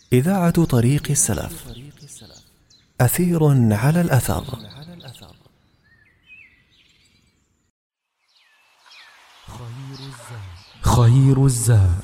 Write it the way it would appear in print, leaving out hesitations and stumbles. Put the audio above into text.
إذاعة طريق السلف. أثير على الأثر. خير الزاد